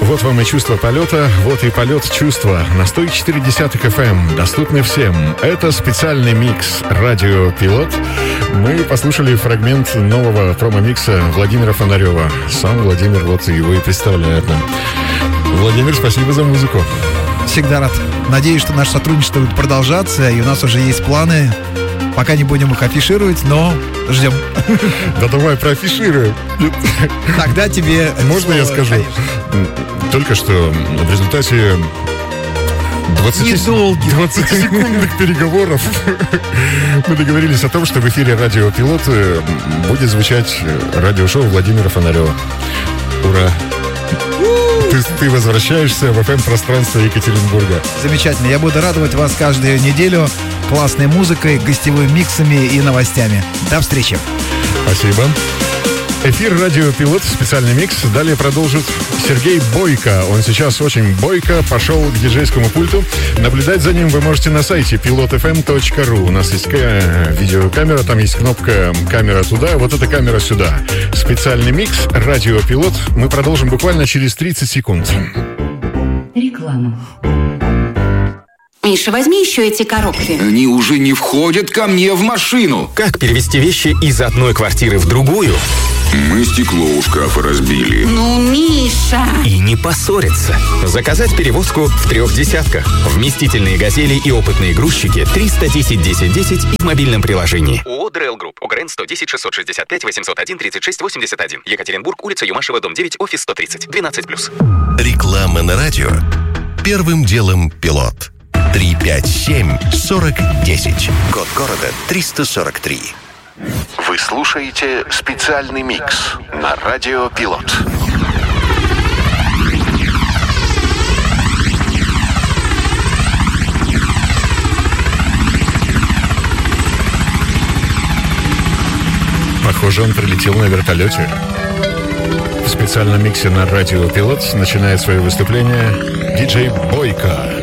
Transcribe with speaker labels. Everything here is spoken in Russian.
Speaker 1: Вот вам и чувство полета, вот и полет чувства. На 104.10 FM, доступны всем. Это специальный микс «Радио Пилот». Мы послушали фрагмент нового промо-микса Владимира Фонарева. Сам Владимир вот его и представляет нам. Владимир, спасибо за музыку.
Speaker 2: Всегда рад. Надеюсь, что наше сотрудничество будет продолжаться, и у нас уже есть планы. Пока не будем их афишировать, но ждем.
Speaker 1: Да давай проафишируем.
Speaker 2: Тогда тебе...
Speaker 1: Можно я скажу? Конечно. Только что в результате 20-секундных переговоров мы договорились о том, что в эфире «Радио Пилот» будет звучать радиошоу Владимира Фонарева. Ура! Ты возвращаешься в FM-пространство Екатеринбурга.
Speaker 2: Замечательно. Я буду радовать вас каждую неделю классной музыкой, гостевыми миксами и новостями. До встречи.
Speaker 1: Спасибо. Эфир «Радио Пилот», специальный микс. Далее продолжит Сергей Бойко. Он сейчас очень бойко пошел к диджейскому пульту. Наблюдать за ним вы можете на сайте pilotfm.ru. У нас есть видеокамера, там есть кнопка «Камера туда», вот эта камера сюда. Специальный микс «Радио Пилот». Мы продолжим буквально через 30 секунд.
Speaker 3: Реклама. Миша, возьми еще эти коробки.
Speaker 4: Они уже не входят ко мне в машину.
Speaker 5: Как перевести вещи из одной квартиры в другую?
Speaker 4: Мы стекло у шкафа разбили.
Speaker 3: Ну, Миша!
Speaker 5: И не поссориться. Заказать перевозку в 3 десятках. Вместительные «Газели» и опытные грузчики 310 10 10 и в мобильном приложении. ООО «ДРЛ Групп». ОГРН 110 665 801 36 81. Екатеринбург, улица Юмашева, дом 9, офис 130. 12+.
Speaker 6: Реклама на радио. Первым делом «Пилот». 357-40-10. Код города 343. Вы слушаете специальный микс на Радио Пилот.
Speaker 1: Похоже, он прилетел на вертолете. В специальном миксе на Радио Пилот начинает свое выступление диджей Бойко.